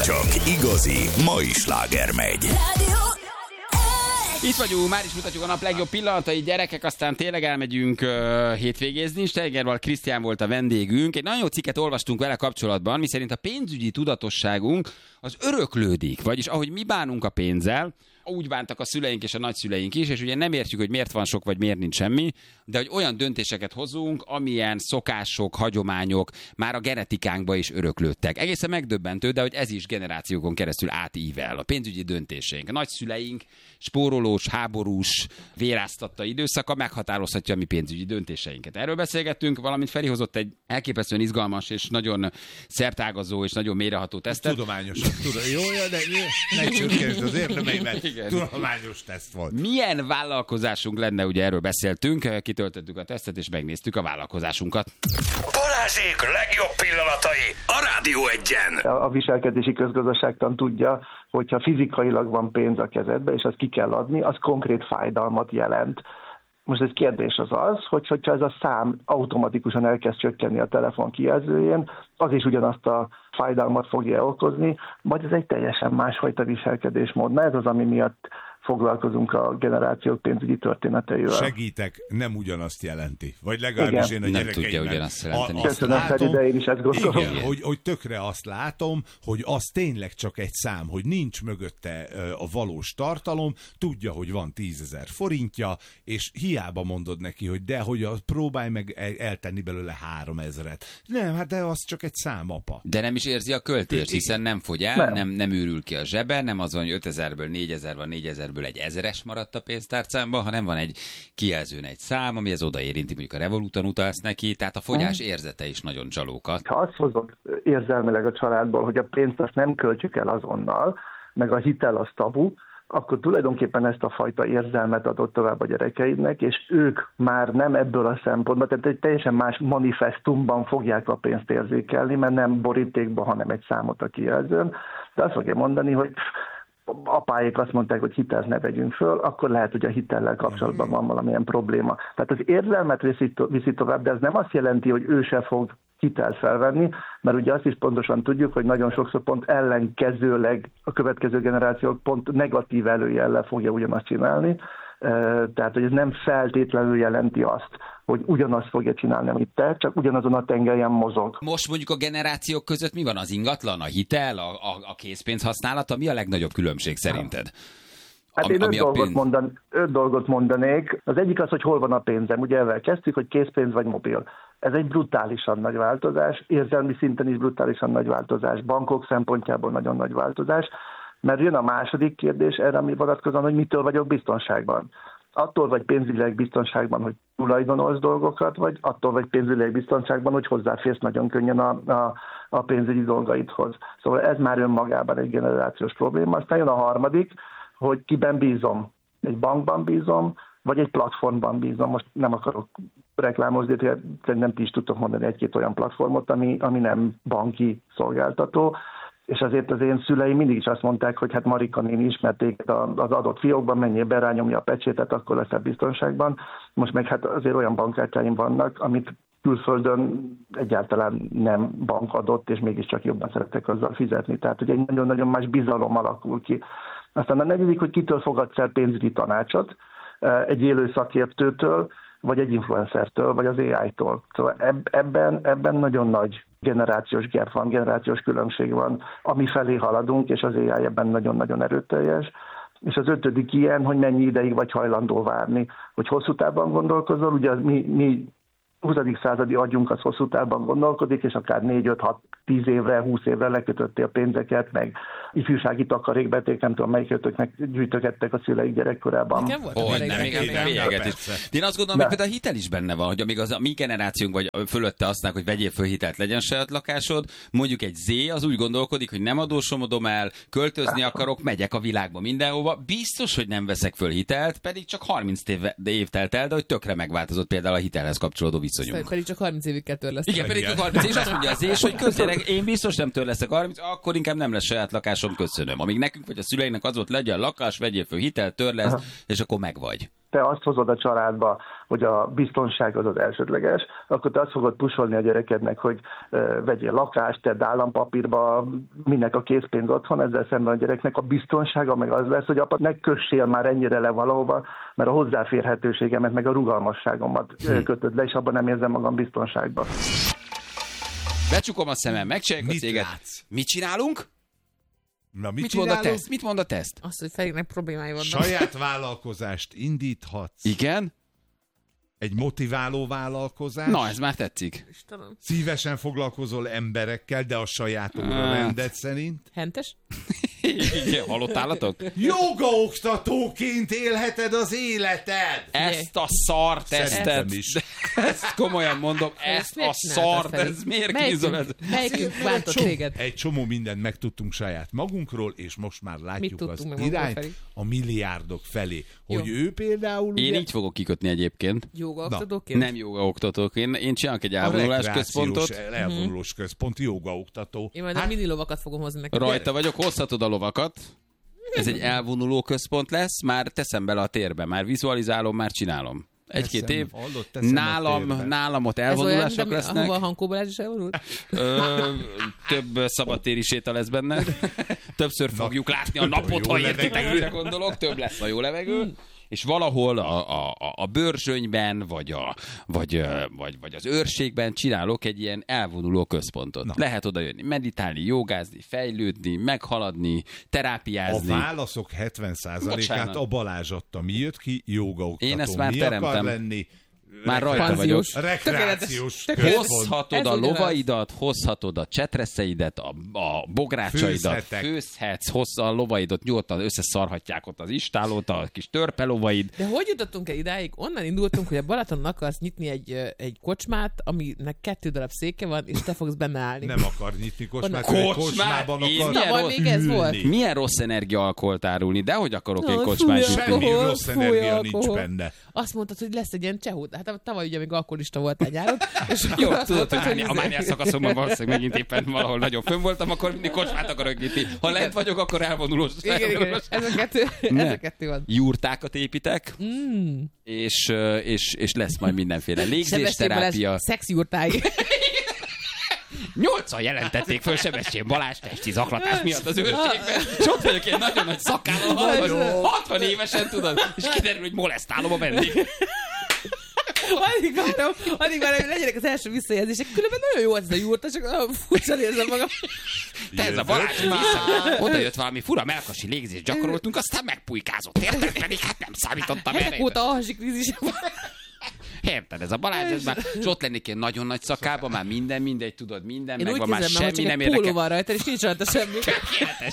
Csak igazi mai sláger megy. Itt vagyunk, már is mutatjuk a nap legjobb pillanatai, gyerekek, aztán tényleg elmegyünk hétvégézni. Steigerwald Krisztián volt a vendégünk. Egy nagyon jó cikket olvastunk vele kapcsolatban, miszerint a pénzügyi tudatosságunk az öröklődik, vagyis ahogy mi bánunk a pénzzel, úgy bántak a szüleink és a nagyszüleink is, és ugye nem értjük, hogy miért van sok, vagy miért nincs semmi, de hogy olyan döntéseket hozunk, amilyen szokások, hagyományok már a genetikánkba is öröklődtek. Egészen megdöbbentő, de hogy ez is generációkon keresztül átível. A pénzügyi döntéseink, a nagyszüleink spórolós, háborús, véráztatta időszaka meghatározhatja a mi pénzügyi döntéseinket. Erről beszélgettünk, valamint Feri hozott egy elképesztően izgalmas és nagyon szertágazó és nagyon mélyreható tesztet. Tudományosan. Jó, de ne csürkesd az érdemeimet. Tudományos teszt volt. Milyen vállalkozásunk lenne, ugye erről beszéltünk, kitöltöttük a tesztet és megnéztük a vállalkozásunkat. Balázsék legjobb pillanatai a Rádió Egyen. A viselkedési közgazdaságtan tudja, hogyha fizikailag van pénz a kezedbe, és azt ki kell adni, az konkrét fájdalmat jelent. Most egy kérdés az, hogyha ez a szám automatikusan elkezd csökkenni a telefon kijelzőjén, az is ugyanazt a fájdalmat fogja okozni, vagy ez egy teljesen másfajta viselkedésmód. Na ez az, ami miatt foglalkozunk a generációk pénzügyi történeteivel. Segítek, nem ugyanazt jelenti. Vagy legalábbis én a gyerekeimnek. Nem tudja ugyanazt jelenteni. Köszönöm, Feri, de én is ezt gondolom. Igen, hogy tökre azt látom, hogy az tényleg csak egy szám, hogy nincs mögötte a valós tartalom, tudja, hogy van 10 000 forintja, és hiába mondod neki, hogy próbálj meg eltenni belőle 3 000-et. Nem, hát de az csak egy szám, apa. De nem is érzi a költést, hiszen nem fogy el, nem űrül ki a zsebe, nem az van, hogy 5000-ből 4000 van, 4000-ből egy 1000-es maradt a pénztárcámban, hanem van egy kijelzőn egy szám, ami ez odaérinti, mondjuk a Revoluton utalsz neki, tehát a fogyás érzete is nagyon csalókat. Ha azt hozod érzelmileg a családból, hogy a pénzt azt nem költjük el azonnal, meg a hitel az tabu, akkor tulajdonképpen ezt a fajta érzelmet adott tovább a gyerekeidnek, és ők már nem ebből a szempontból, tehát egy teljesen más manifestumban fogják a pénzt érzékelni, mert nem borítékban, hanem egy számot a kijelzőn, de azt fogja mondani, hogy apáik azt mondták, hogy hitelt ne vegyünk föl, akkor lehet, hogy a hitellel kapcsolatban van valamilyen probléma. Tehát az érzelmet viszi tovább, de ez nem azt jelenti, hogy ő se fog hitelt felvenni, mert ugye azt is pontosan tudjuk, hogy nagyon sokszor pont ellenkezőleg a következő generációk pont negatív előjellel fogja ugyanazt csinálni. Tehát, hogy ez nem feltétlenül jelenti azt, hogy ugyanazt fogja csinálni, amit te, csak ugyanazon a tengelyen mozog. Most mondjuk a generációk között mi van? Az ingatlan, a hitel, a készpénz használata? Mi a legnagyobb különbség szerinted? Hát én 5 dolgot mondanék. Az egyik az, hogy hol van a pénzem. Ugye ezzel kezdtük, hogy készpénz vagy mobil. Ez egy brutálisan nagy változás, érzelmi szinten is brutálisan nagy változás, bankok szempontjából nagyon nagy változás, mert jön a második kérdés erre, ami vonatkozóan, hogy mitől vagyok biztonságban. Attól vagy pénzügyileg biztonságban, hogy tulajdonolsz dolgokat, vagy attól vagy pénzügyileg biztonságban, hogy hozzáférsz nagyon könnyen a pénzügyi dolgaidhoz. Szóval ez már önmagában egy generációs probléma. Aztán jön a harmadik, hogy kiben bízom. Egy bankban bízom, vagy egy platformban bízom. Most nem akarok reklámozni, de szerintem ti is tudtok mondani egy-két olyan platformot, ami nem banki szolgáltató. És azért az én szüleim mindig is azt mondták, hogy hát Marika néni ismerték az adott fiókban, menjél be, rányomja a pecsétet, akkor leszel biztonságban. Most meg hát azért olyan bankkártyáim vannak, amit külföldön egyáltalán nem bank adott, és mégiscsak jobban szeretek azzal fizetni. Tehát, hogy egy nagyon-nagyon más bizalom alakul ki. Aztán a negyedik, hogy kitől fogadsz el pénzügyi tanácsot, egy élő szakértőtől, vagy egy influencertől, vagy az AI-tól. Szóval ebben nagyon nagy generációs gap van, generációs különbség van, ami felé haladunk, és az AI ebben nagyon-nagyon erőteljes. És az ötödik ilyen, hogy mennyi ideig vagy hajlandó várni, hogy hosszú távban gondolkozol, ugye mi 20. századi agyunk az hosszú távban gondolkodik, és akár 4-5-6-10 évre, 20 évre lekötöttél pénzeket, meg ifjúsági takarékbeték, nem tudom, melyikötöknek gyűjtögettek a szüleik gyerekkorában. Nekem volt én azt gondolom, hogy például a hitel is benne van, hogy amíg a mi generációnk vagy fölötte aztán, hogy vegyél föl hitelt, legyen saját lakásod, mondjuk egy Z az úgy gondolkodik, hogy nem adósomodom el, költözni akarok, megyek a világba mindenhova, biztos, hogy nem veszek föl hitelt, pedig csak 30 év telt el, de hogy tökre megváltozott például a hitelhez kapcsolódó viszonyunk. Pedig csak 30 évig kell törleszteni. Igen, pedig csak 30 év, és azt mondja az és, hogy közérek, én biztos nem törlesztek 30, akkor inkább nem lesz saját lakásom, köszönöm. Amíg nekünk vagy a szüleinek az volt, legyen lakás, vegyél föl hitelt, törleszt, és akkor megvagy. te azt hozod a családba, hogy a biztonság az elsődleges, akkor te azt fogod pusolni a gyerekednek, hogy vegyél lakást, tedd állampapírba, minek a készpénz otthon, ezzel szemben a gyereknek a biztonsága meg az lesz, hogy apa, ne kössél már ennyire le valahova, mert a hozzáférhetőségemet, meg a rugalmasságomat kötöd le, és abban nem érzem magam biztonságban. Becsukom a szemem, megcsináljuk a céget. Mit csinálunk? Na, mit mond a teszt? Mit mond a teszt? Azt, hogy Feriknek problémái vannak. Saját vállalkozást indíthatsz. Igen? Egy motiváló vállalkozás. Na, ez már tetszik. Istenem. Szívesen foglalkozol emberekkel, de a saját órarendet szerint. Hentes? Igen, halott állatok? Jogaoktatóként élheted az életed! Ezt a szartesztet. Ezt komolyan mondom, ezt a szart, ez miért kézzel ez? Melyikünk bántott téged? Egy csomó mindent megtudtunk saját magunkról, és most már látjuk az irányt a milliárdok felé. Hogy ő például... Én így fogok kikötni egyébként. Jogaoktatóként? Nem jogaoktatóként. Én csinálok egy elvonulás központot. Elvonulós központ, jogaoktató. Én majd a mini lovakat fogom hozni neked. Rajta vagyok, hozhatod a lovakat. Ez egy elvonuló központ lesz, már teszem bele a térbe, már vizualizálom, már csinálom. Egy-két év. Nálam ott elvonulások lesznek. Ahova a Hankó Balázs is elvonult? Több szabadtéri séta lesz benne. Többször fogjuk látni a napot, ha értitek, mire gondolok. Több lesz a jó levegő. És valahol a Börzsönyben, vagy az Őrségben csinálok egy ilyen elvonuló központot. Na. Lehet oda jönni, meditálni, jogázni, fejlődni, meghaladni, terápiázni. A válaszok 70%-át a Balázs adta. Mi jött ki? Jogaoktató. Én ezt már teremtem. Akar lenni? Már rajta vagyok. Rekreációs hozhatod a lovaidat, hozhatod a csetreszeidet, a bográcsaidat, főzhetsz, hozz a lovaidat, nyugodtan összeszarhatják ott az istálót, a kis törpelovaid. De hogy jutottunk el idáig? Onnan indultunk, hogy a Balatonon akarsz nyitni egy kocsmát, aminek 2 darab széke van, és te fogsz benne állni. Nem akar nyitni kocsmát, kocsmában akar. Milyen rossz energiaalkoholt árulni, de hogy akarok én kocsmát nyitni? Semmi rossz energia nincs benne. Azt mondtad, hogy lesz egy ilyen csehút. Hát tavaly ugye még alkoholista voltál nyáron. És jó, tudod, hogy a mániás szakaszomban valószínűleg megint éppen valahol nagyon fönn voltam, akkor mindig kocsmát akarok nyitni. Ha lent vagyok, akkor elvonulós. Igen, ez a kettő van. Jurtákat építek, és lesz majd mindenféle légzésterápia. Szexjurtái. 8-an jelentették föl Sebestyén Balázs testi zaklatás miatt az Őrségben. És ott vagyok én nagyon nagy szakállal, 60 évesen, tudod, és kiderül, hogy molesztálom a vendég. Addig várom, hogy legyenek az első visszajelzések. Különben nagyon jó ez a jurta, csak nagyon furcsán érzem magam. Te ez a Balázs vissza. Oda jött valami fura melkasi légzést gyakoroltunk, aztán megpulykázott. Érted? Pedig hát nem számítottam erre. Ezek óta alhasi krízisem van. Érted, ez a Balázs, ez már, és ott lennék én nagyon nagy szakában, már mindegy, tudod, minden, én megvan, már semmi nem érdekel. Én úgy póló van rajta, és nincs rajta semmi. Tökéletes.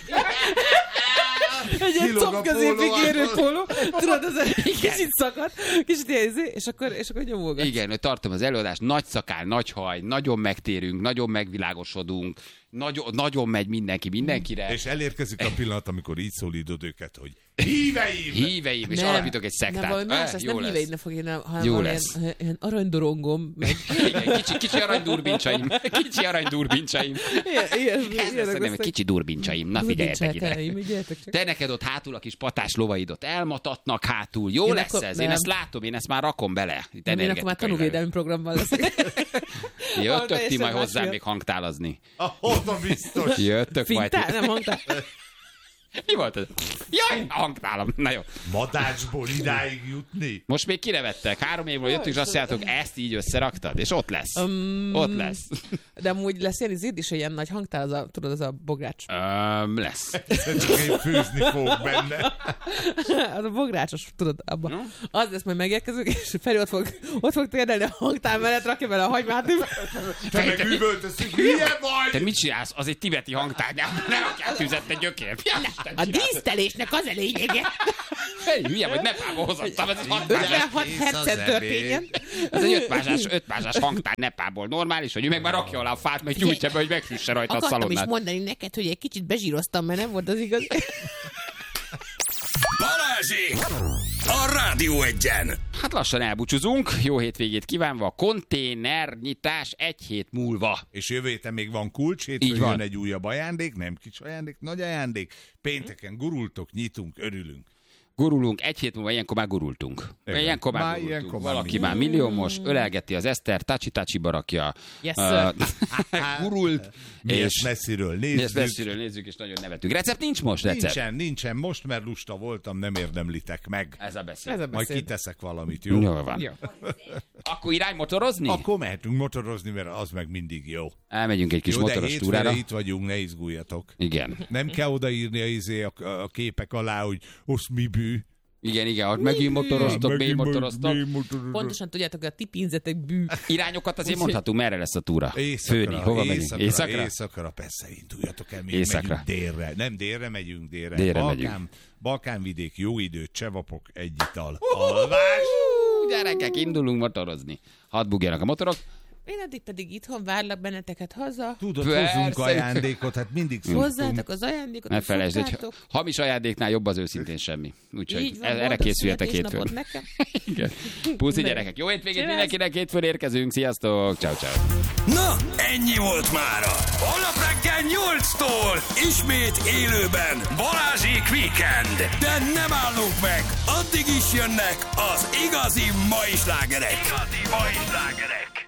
Egy ilyen combközépig érő póló, tudod, ez egy kicsit szakad, kicsit érzi, és akkor nyomolgat. Igen, tartom az előadást, nagy szakál, nagy haj, nagyon megtérünk, nagyon megvilágosodunk, nagyon megy mindenki mindenkire. És elérkezik a pillanat, amikor így szólítod őket, hogy híveim, és alapítok egy szektát. Nem, valami más lesz, nem híveidnek fog írni, hanem jó lesz. Ilyen aranydorongom, meg... Igen, kicsi aranydurbincsaim. Kicsi aranydurbincsaim. Ilyen kicsi durbincsaim. Na figyeljetek ide. Te neked ott hátul a kis patás lovaidot elmatatnak hátul. Jó lesz ez? Én ezt látom, én ezt már rakom bele. Én akkor már tanúvédelmi programban leszek. Jöttök ti majd hozzám még hangtálazni. Oda biztos. Jöttök majd. Fintál, nem hangtál. Mi volt ez? Jaj, hangtálam. Na jó. Madácsból idáig jutni? Most még kinevettek. 3 évről jöttünk, és azt mondjátok, ezt így összeraktad, és ott lesz. Ott lesz. De amúgy lesz ilyen izid is, ilyen nagy hangtál, tudod, az a bogrács. Lesz. Csak én főzni fogok benne. Az a bográcsos, tudod, abban. Az lesz, majd megérkezünk, és Feri ott fog térdelni a hangtál mellett, rakja bele a hagymát. Te meg üvöltözünk, milyen vagy? Te mit csinálsz? Az egy tibeti hangtál, nem rakjál tüzet, te gyökér. A dísztelésnek az a lényege. Milyen vagy, Nepálból hozottam, ez 56 hercen történjen. Ez egy 5 mázsás hangtár Nepálból normális, hogy ő meg már rakja alá a fát, meg gyújtja be, hogy megfűsse rajta a szalonnát. Akartam is mondani neked, hogy egy kicsit bezsíroztam, mert nem volt az igaz. Balázsék! A Rádió Egyen! Hát lassan elbúcsúzunk, jó hétvégét kívánva, a konténernyitás 1 hét múlva. És jövő héten még van kulcs, hétfőn jön egy újabb ajándék, nem kis ajándék, nagy ajándék. Pénteken gurultok, nyitunk, örülünk. Gurulunk, egy hét múlva ilyenkor már gurultunk. Ilyenkor már gurultunk. Valaki már milliómos, ölelgeti az Eszter, tacsi-tacsiba rakja. Yes, Gurult. Mi ezt messziről nézzük, és nagyon nevetünk. Recept nincs most, recept? Nincsen. Most, mert lusta voltam, nem érdemlitek meg. Ez a beszéd. Majd kiteszek valamit, jó? Jól van. Jó. Akkor irány motorozni? Akkor mehetünk motorozni, mert az meg mindig jó. Elmegyünk egy kis motoros túrára. De itt vagyunk, ne izguljatok. Igen. Nem kell odaírni a képek alá, hogy osz mi bű. Igen, hogy megint motoroztok, még motoroztok. Pontosan tudjátok, hogy a ti pénzetek bű. Irányokat azért mondhatunk, merre lesz a túra? Éjszakra, hova megyünk? Éjszakra, persze, induljatok el, még megyünk délre. Nem délre megyünk, délre. Balkánvidék, jó idő, csevapok, egy ital. Alvás! Gyerekek, indulunk motorozni. Hadd bugjanak a motorok. Én addig pedig itthon várlak benneteket haza. Tudod, hozzunk ajándékot, hát mindig szoktunk. Hozzátok az ajándékot, ne felejtsd, hogy hamis ajándéknál jobb az őszintén semmi. Úgyhogy erre készüljetek hétfőn. Puszi gyerekek, jó hétvégét mindenkinek, hétfőn érkezünk, sziasztok, ciao. Na, ennyi volt mára. Holnap reggel 8-tól ismét élőben Balázsék Weekend. De nem állunk meg, addig is jönnek az igazi mai slágerek.